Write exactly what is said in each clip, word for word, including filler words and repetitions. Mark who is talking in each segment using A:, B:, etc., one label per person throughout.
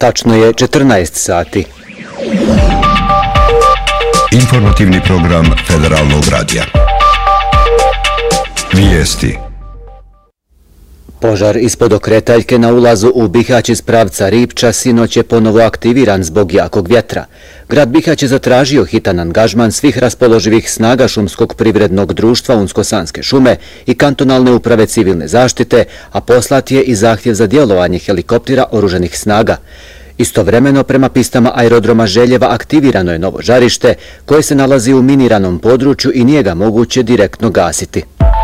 A: Tačno je četrnaest sati.
B: Informativni program Federalnog radija. Vijesti.
A: Požar ispod okretaljke na ulazu u Bihać iz pravca Ripča sinoć je ponovo aktiviran zbog jakog vjetra. Grad Bihać je zatražio hitan angažman svih raspoloživih snaga Šumskog privrednog društva Unsko-Sanske šume i kantonalne uprave civilne zaštite, a poslat je i zahtjev za djelovanje helikoptera oružanih snaga. Istovremeno, prema pistama aerodroma Željeva aktivirano je novo žarište koje se nalazi u miniranom području i nije ga moguće direktno gasiti.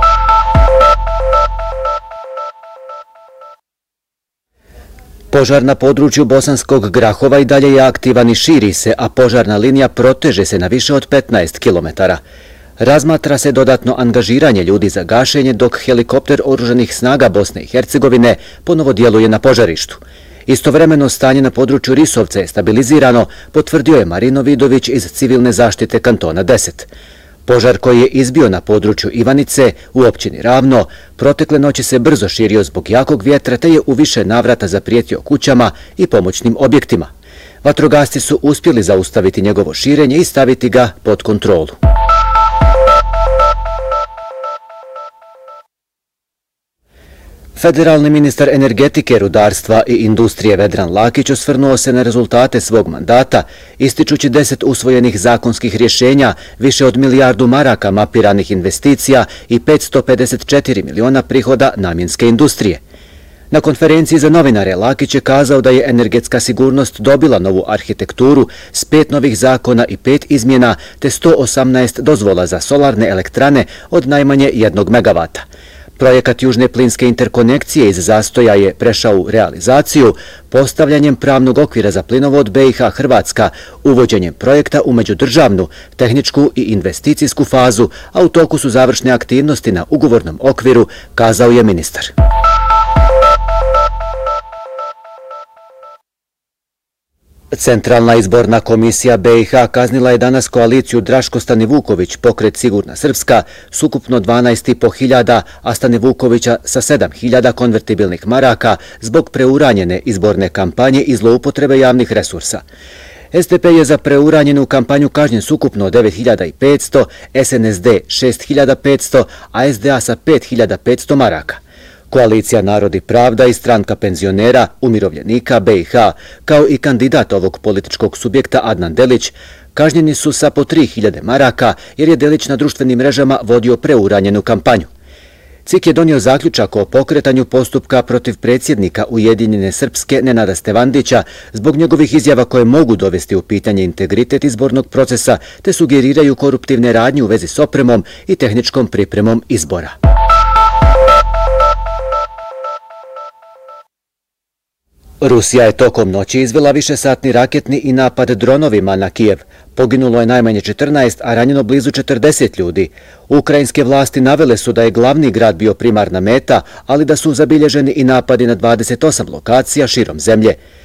A: Požar na području Bosanskog Grahova i dalje je aktivan i širi se, a požarna linija proteže se na više od petnaest kilometara. Razmatra se dodatno angažiranje ljudi za gašenje, dok helikopter oružanih snaga Bosne i Hercegovine ponovo djeluje na požarištu. Istovremeno stanje na području Risovca je stabilizirano, potvrdio je Marino Vidović iz civilne zaštite kantona deset. Požar koji je izbio na području Ivanice u općini Ravno protekle noći se brzo širio zbog jakog vjetra te je u više navrata zaprijetio kućama i pomoćnim objektima. Vatrogasci su uspjeli zaustaviti njegovo širenje i staviti ga pod kontrolu. Federalni ministar energetike, rudarstva i industrije Vedran Lakić osvrnuo se na rezultate svog mandata, ističući deset usvojenih zakonskih rješenja, više od milijardu maraka mapiranih investicija i petsto pedeset četiri miliona prihoda namjenske industrije. Na konferenciji za novinare Lakić je kazao da je energetska sigurnost dobila novu arhitekturu s pet novih zakona i pet izmjena te sto osamnaest dozvola za solarne elektrane od najmanje jednog megavata. Projekat južne plinske interkonekcije iz zastoja je prešao u realizaciju postavljanjem pravnog okvira za plinovod B i H Hrvatska, uvođenjem projekta u međudržavnu, tehničku i investicijsku fazu, a u toku su završne aktivnosti na ugovornom okviru, kazao je ministar. Centralna izborna komisija B i H kaznila je danas koaliciju Draško Stanivuković, pokret Sigurna Srpska, s ukupno dvanaest i po hiljada, a Stanivukovića sa sedam hiljada konvertibilnih maraka zbog preuranjene izborne kampanje i zloupotrebe javnih resursa. S D P je za preuranjenu kampanju kažnjen s ukupno devet hiljada petsto, S N S D šest hiljada petsto, a S D A sa pet hiljada petsto maraka. Koalicija Narod i pravda i stranka penzionera, umirovljenika B i H, kao i kandidat ovog političkog subjekta Adnan Delić, kažnjeni su sa po tri hiljade maraka jer je Delić na društvenim mrežama vodio preuranjenu kampanju. C I K je donio zaključak o pokretanju postupka protiv predsjednika Ujedinjene Srpske Nenada Stevandića zbog njegovih izjava koje mogu dovesti u pitanje integritet izbornog procesa te sugeriraju koruptivne radnje u vezi s opremom i tehničkom pripremom izbora. Rusija je tokom noći izvela višesatni raketni i napad dronovima na Kijev. Poginulo je najmanje četrnaest, a ranjeno blizu četrdeset ljudi. Ukrajinske vlasti navele su da je glavni grad bio primarna meta, ali da su zabilježeni i napadi na dvadeset osam lokacija širom zemlje.